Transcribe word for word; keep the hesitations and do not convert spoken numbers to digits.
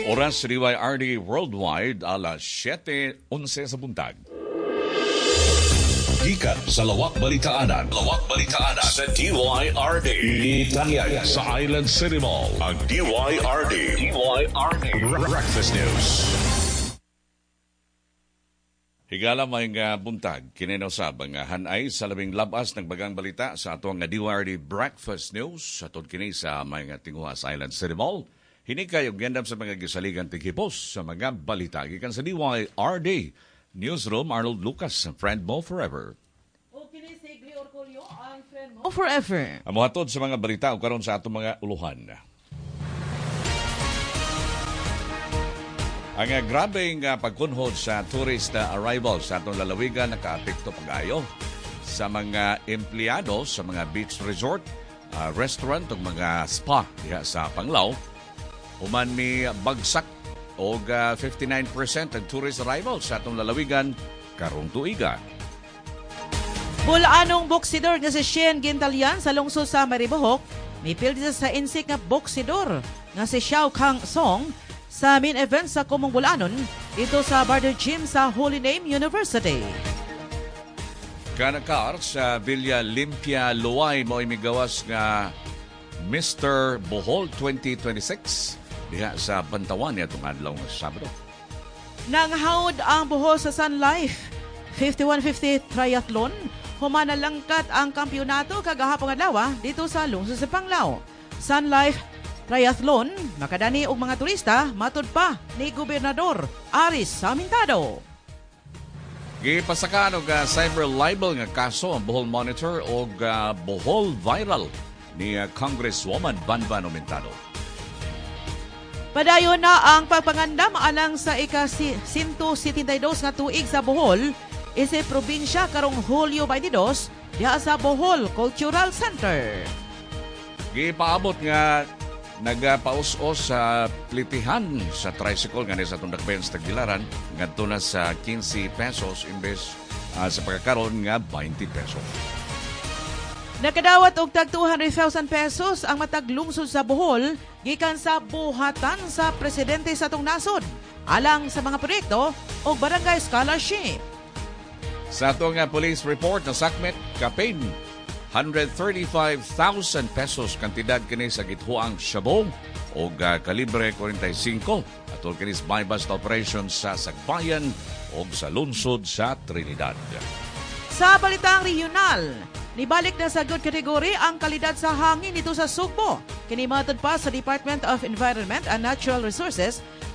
Oras D Y R D Worldwide, alas siyete onse sa buntag. Gikan sa Lawak Balitaanan. Lawak Balitaanan sa D Y R D. Itanyag sa Island City Mall. Ang D Y R D. D Y R D. Breakfast News. Higala may nga buntag, kininusab ang hanay sa labing labas ng bagang balita sa atong nga D Y R D Breakfast News. Sa atong kini sa may nga tinguha sa Island City Mall. Hinikay og gandam sa mga gisaligan tighipos sa mga balita. Gikan sa D Y R D Newsroom, Arnold Lucas, friend mo forever. O kini si Gli Orculio, ang friend mo forever. Amo hatod sa mga balita o karon sa atong mga uluhan. Ang uh, grabing uh, pagkunhod sa tourist uh, arrivals sa atong lalawigan nakaapekto pag-ayo sa mga empleyado sa mga beach resort, uh, restaurant ug mga spa diha sa Panglao. Human mi bagsak og uh, fifty-nine percent ang tourist arrivals sa atong lalawigan karong tuiga. Bulanong boksidor nga si Shane Gintalian sa lungsod sa Maribohok, mipildi sa insik nga boksidor nga si Xiao Kang Song sa main event sa Kumong Bulanon dito sa Barder Gym sa Holy Name University. Kanakar sa Villa Limpia, Luay mo imigawas nga Mister Bohol twenty twenty-six diha sa Bantawan niya itong adlaw ng Sabado. Nanghawd ang Bohol sa Sun Life fifty-one fifty Triathlon. Humanalangkat ang kampyonato kagahapon adlaw dito sa lungsod sa Panglao. Sun Life Triathlon, makadani og mga turista, matud pa ni Gobernador Aris Samintado. Gipasakaan og uh, cyber libel nga kaso ang Bohol Monitor og uh, Bohol Viral ni uh, Congresswoman Banban Omentado. Padayon na ang pagpangandam alang sa ika-one hundred seventy-two nga tuig sa Bohol, isi probinsya karong Hulyo twenty-two diha sa Bohol Cultural Center. Gipaabot nga nagapaus-os sa plitihan sa tricycle nga sa itong dakbayan sa Tagbilaran ngadto na sa fifteen pesos imbes uh, sa pagkakaroon nga twenty pesos. Nakadawat og tag two hundred thousand pesos ang matag lungsod sa Bohol gikan sa buhatan sa presidente sa atong nasod alang sa mga proyekto o barangay scholarship. Sa atong nga police report na sakmet kapin one hundred thirty-five thousand pesos kantidad kini sa githuang Shabong o uh, kalibre forty-five atol kini sa buy-bust operation sa Sagbayan o sa lungsod sa Trinidad. Sa balitang regional, nibalik na sa good category ang kalidad sa hangin dito sa Sugbo. Kinimatod pa sa Department of Environment and Natural Resources